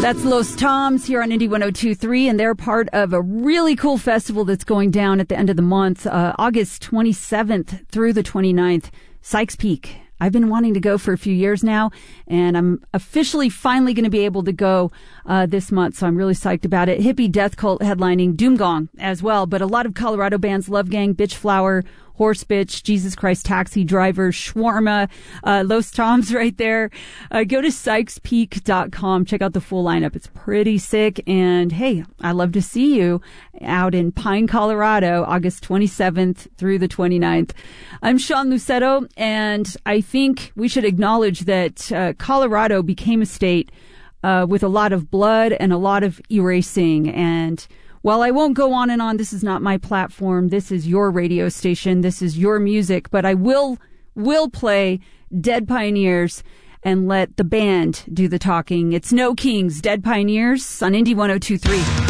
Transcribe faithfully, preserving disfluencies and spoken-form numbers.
That's Los Toms here on Indie one oh two point three, and they're part of a really cool festival that's going down at the end of the month, uh, August twenty-seventh through the twenty-ninth, Sykes Peak. I've been wanting to go for a few years now, and I'm officially finally going to be able to go uh, this month, so I'm really psyched about it. Hippie Death Cult headlining, Doomgong as well, but a lot of Colorado bands, Love Gang, Bitch Flower, Horse Bitch, Jesus Christ Taxi Driver, Shawarma, uh, Los Toms right there. Uh, go to sykes peak dot com. Check out the full lineup. It's pretty sick. And hey, I'd love to see you out in Pine, Colorado, August twenty-seventh through the twenty-ninth. I'm Sean Lucetto, and I think we should acknowledge that uh, Colorado became a state uh, with a lot of blood and a lot of erasing. And while I won't go on and on, this is not my platform. This is your radio station. This is your music. But I will will play Dead Pioneers and let the band do the talking. It's No Kings, Dead Pioneers on Indie one oh two point three.